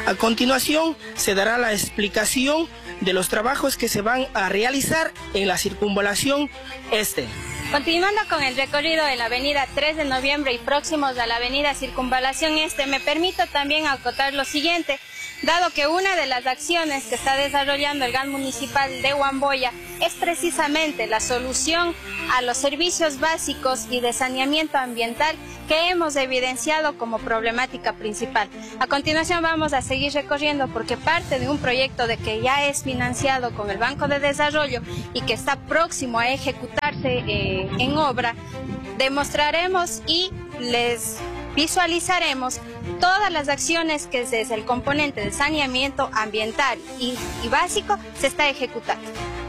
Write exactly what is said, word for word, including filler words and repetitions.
A continuación se dará la explicación de los trabajos que se van a realizar en la circunvalación este. Continuando con el recorrido de la avenida tres de noviembre y próximos a la avenida Circunvalación Este, me permito también acotar lo siguiente, dado que una de las acciones que está desarrollando el G A N municipal de Huamboya es precisamente la solución a los servicios básicos y de saneamiento ambiental que hemos evidenciado como problemática principal. A continuación vamos a seguir recorriendo porque parte de un proyecto de que ya es financiado con el Banco de Desarrollo y que está próximo a ejecutarse eh, en obra, demostraremos y les visualizaremos todas las acciones que desde el componente de saneamiento ambiental y, y básico se está ejecutando.